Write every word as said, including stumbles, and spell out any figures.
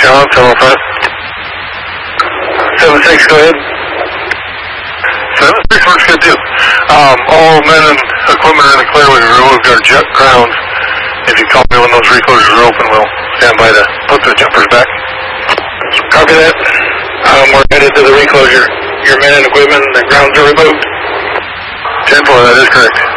John, seven five. seven six, go ahead. seven six works good too. Um, all men and equipment are in the clear. We've removed our jet grounds. If you call me when those reclosures are open, we'll stand by to put the jumpers back. Copy that. Um, we're headed to the reclosure. Your men and equipment, the grounds are removed. ten four, that is correct.